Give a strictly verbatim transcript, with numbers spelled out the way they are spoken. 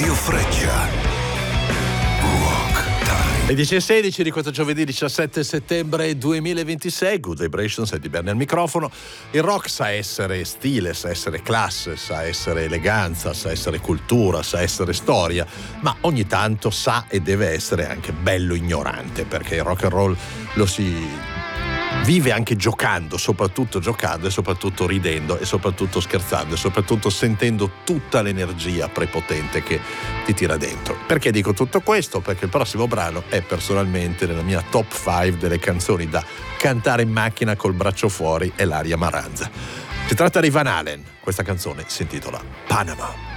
Radio Freccia. Rock Time. Le dieci e sedici di questo giovedì diciassette settembre duemilaventisei. Good Vibrations, Eddie Berni al microfono. Il rock sa essere stile, sa essere classe, sa essere eleganza, sa essere cultura, sa essere storia, ma ogni tanto sa e deve essere anche bello ignorante, perché il rock and roll lo si vive anche giocando, soprattutto giocando e soprattutto ridendo e soprattutto scherzando e soprattutto sentendo tutta l'energia prepotente che ti tira dentro. Perché dico tutto questo? Perché il prossimo brano è personalmente nella mia top cinque delle canzoni da cantare in macchina col braccio fuori e l'aria maranza. Si tratta di Van Halen. Questa canzone si intitola Panama.